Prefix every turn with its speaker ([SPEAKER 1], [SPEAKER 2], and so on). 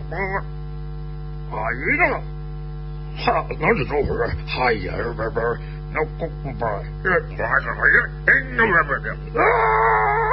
[SPEAKER 1] 哎呀，哈，我就说会儿，哎呀，那公公吧，这快点，哎，那不啊！